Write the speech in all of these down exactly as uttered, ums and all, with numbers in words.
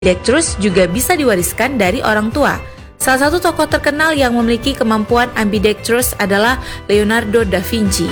Ambidextrous juga bisa diwariskan dari orang tua. Salah satu tokoh terkenal yang memiliki kemampuan ambidextrous adalah Leonardo da Vinci.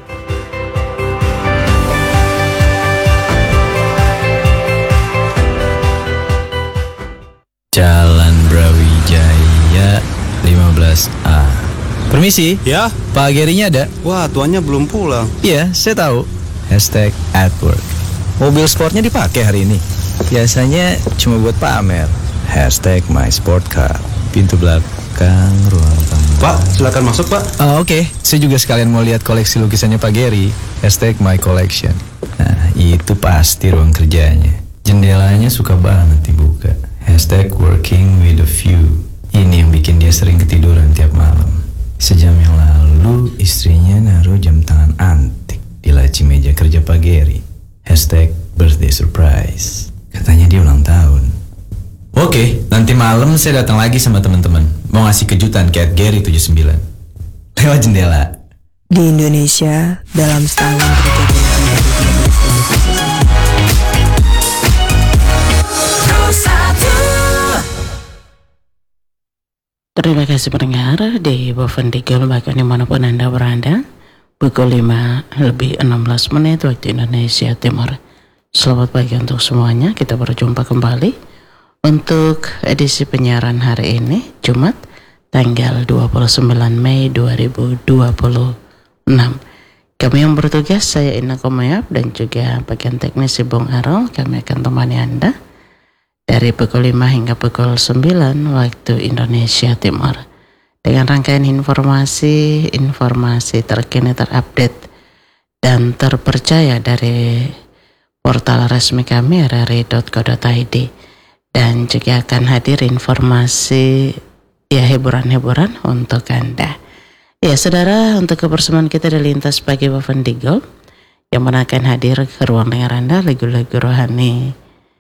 Jalan Brawijaya lima belas A. Permisi. Ya? Pak Gerinya ada? Wah, tuannya belum pulang. Iya, saya tahu. Hashtag at work. Mobil sportnya dipakai hari ini. Biasanya cuma buat pamer. Hashtag my sport car. Pintu belakang ruang tamu. Pak, silakan masuk, Pak. Oh, oke, okay. Saya juga sekalian mau lihat koleksi lukisannya Pak Geri. Hashtag my collection. Nah, itu pasti ruang kerjanya. Jendelanya suka banget dibuka. Hashtag working with a view. Ini yang bikin dia sering ketiduran tiap malam. Sejam yang lalu istrinya naruh jam tangan antik di laci meja kerja Pak Geri. Hashtag birthday surprise. Katanya dia ulang tahun. Oke, nanti malam saya datang lagi sama teman-teman. Mau ngasih kejutan kayak Geri tujuh puluh sembilan. Lewat jendela. Di Indonesia, dalam setahun terjadi Terima kasih pendengar di Boven Digel bahkan dimanapun Anda berada. Pukul lima lebih enam belas menit waktu Indonesia Timur. Selamat pagi untuk semuanya. Kita berjumpa kembali untuk edisi penyiaran hari ini, Jumat tanggal dua puluh sembilan Mei dua ribu dua puluh enam. Kami yang bertugas, saya Ina Komayap dan juga bagian teknis Bung Arol. Kami akan temani Anda dari pukul lima hingga pukul sembilan waktu Indonesia Timur dengan rangkaian informasi, informasi terkini, terupdate dan terpercaya dari portal resmi kami r r i dot co dot i d, dan juga akan hadir informasi ya hiburan-hiburan untuk Anda. Ya saudara, untuk kebersamaan kita di Lintas Pagi Boven Digel yang mana akan hadir ke ruang dengar Anda lagu-lagu rohani,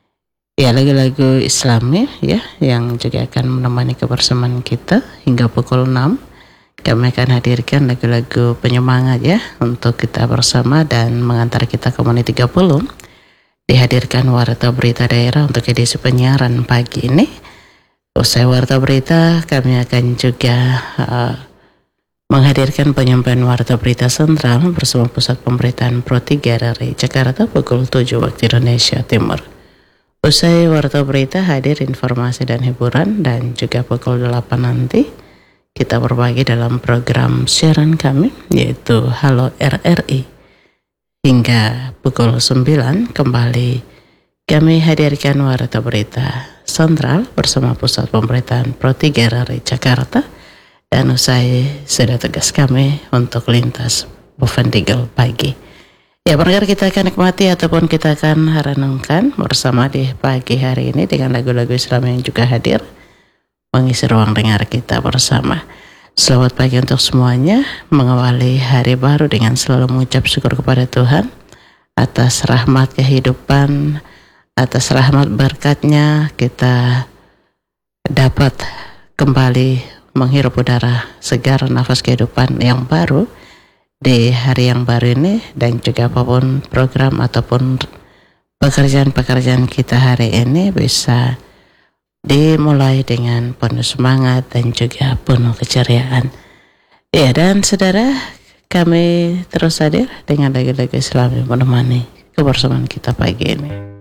ya lagu-lagu Islami ya, yang juga akan menemani kebersamaan kita hingga pukul enam. Kami akan hadirkan lagu-lagu penyemangat ya untuk kita bersama dan mengantar kita ke menit tiga puluh. Dihadirkan Warta Berita Daerah untuk edisi penyiaran pagi ini. Usai Warta Berita, kami akan juga uh, menghadirkan penyampaian Warta Berita Sentral bersama Pusat Pemberitaan Pro tiga dari Jakarta pukul tujuh waktu Indonesia Timur. Usai Warta Berita hadir informasi dan hiburan, dan juga pukul delapan nanti kita berbagi dalam program siaran kami yaitu Halo R R I. Hingga pukul sembilan kembali kami hadirkan Warta Berita Sentral bersama Pusat Pemberitaan Pro tiga dari Jakarta, dan usai sudah tugas kami untuk lintas Boven Digel pagi. Ya, pendengar, kita akan nikmati ataupun kita akan renungkan bersama di pagi hari ini dengan lagu-lagu Islam yang juga hadir mengisi ruang dengar kita bersama. Selamat pagi untuk semuanya, mengawali hari baru dengan selalu mengucap syukur kepada Tuhan atas rahmat kehidupan, atas rahmat berkatnya kita dapat kembali menghirup udara segar, nafas kehidupan yang baru di hari yang baru ini, dan juga apapun program ataupun pekerjaan-pekerjaan kita hari ini bisa dimulai dengan penuh semangat dan juga penuh keceriaan. Ya, dan saudara, kami terus hadir dengan lagu-lagu Islam yang menemani kebersamaan kita pagi ini.